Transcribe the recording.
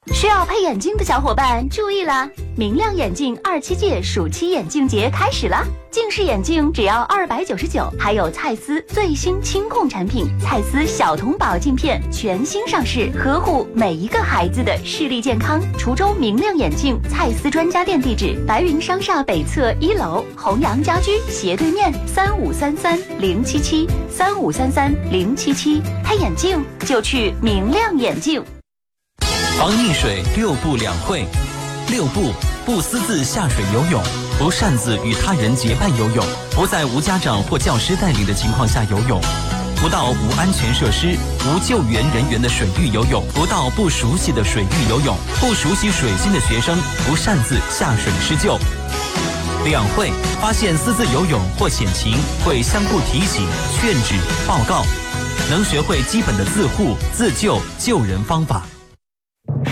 需要配眼镜的小伙伴注意啦！明亮眼镜27届暑期眼镜节开始啦！近视眼镜只要299，还有蔡司最新清控产品蔡司小童宝镜片全新上市，呵护每一个孩子的视力健康。滁州明亮眼镜蔡司专家店地址：白云商厦北侧1楼，弘阳家居斜对面，3533-077，3533-077。配眼镜就去明亮眼镜。 防溺水6不2会，6不：不私自下水游泳，不擅自与他人结伴游泳，不在无家长或教师带领的情况下游泳，不到无安全设施、无救援人员的水域游泳，不到不熟悉的水域游泳，不熟悉水性的学生不擅自下水施救。2会：发现私自游泳或险情，会相互提醒、劝止、报告，能学会基本的自护、自救、救人方法。